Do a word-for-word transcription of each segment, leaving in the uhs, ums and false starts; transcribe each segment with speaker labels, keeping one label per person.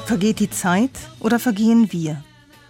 Speaker 1: Vergeht die Zeit oder vergehen wir?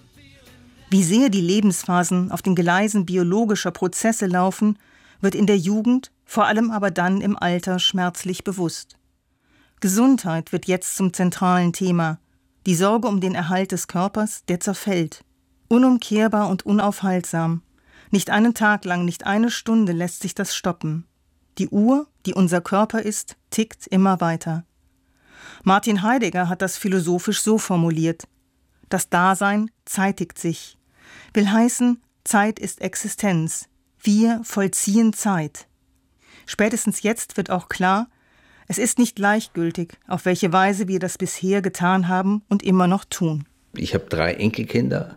Speaker 1: Wie sehr die Lebensphasen auf den Gleisen biologischer Prozesse laufen, wird in der Jugend, vor allem aber dann im Alter schmerzlich bewusst. Gesundheit wird jetzt zum zentralen Thema. Die Sorge um den Erhalt des Körpers, der zerfällt. Unumkehrbar und unaufhaltsam. Nicht einen Tag lang, nicht eine Stunde lässt sich das stoppen. Die Uhr, die unser Körper ist, tickt immer weiter. Martin Heidegger hat das philosophisch so formuliert: Das Dasein zeitigt sich. Will heißen, Zeit ist Existenz. Wir vollziehen Zeit. Spätestens jetzt wird auch klar, es ist nicht gleichgültig, auf welche Weise wir das bisher getan haben und immer noch tun.
Speaker 2: Ich habe drei Enkelkinder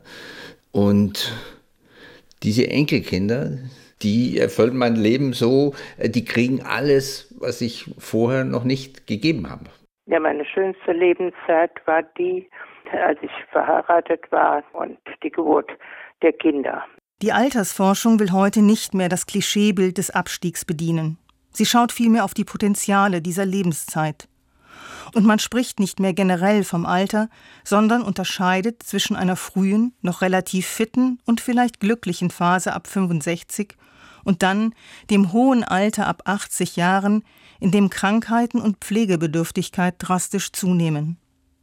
Speaker 2: und diese Enkelkinder, die erfüllen mein Leben so, die kriegen alles, was ich vorher noch nicht gegeben habe.
Speaker 3: Ja, meine schönste Lebenszeit war die, als ich verheiratet war und die Geburt der Kinder.
Speaker 1: Die Altersforschung will heute nicht mehr das Klischeebild des Abstiegs bedienen. Sie schaut vielmehr auf die Potenziale dieser Lebenszeit. Und man spricht nicht mehr generell vom Alter, sondern unterscheidet zwischen einer frühen, noch relativ fitten und vielleicht glücklichen Phase ab fünfundsechzig und dann dem hohen Alter ab achtzig Jahren, in dem Krankheiten und Pflegebedürftigkeit drastisch zunehmen.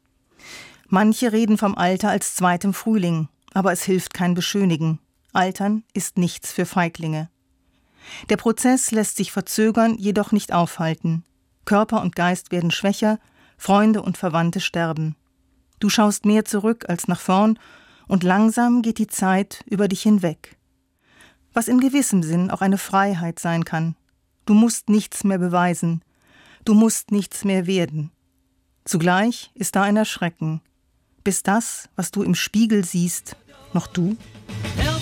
Speaker 1: Manche reden vom Alter als zweitem Frühling, aber es hilft kein Beschönigen. Altern ist nichts für Feiglinge. Der Prozess lässt sich verzögern, jedoch nicht aufhalten. Körper und Geist werden schwächer, Freunde und Verwandte sterben. Du schaust mehr zurück als nach vorn und langsam geht die Zeit über dich hinweg. Was in gewissem Sinn auch eine Freiheit sein kann. Du musst nichts mehr beweisen. Du musst nichts mehr werden. Zugleich ist da ein Erschrecken. Bist das, was du im Spiegel siehst, noch du?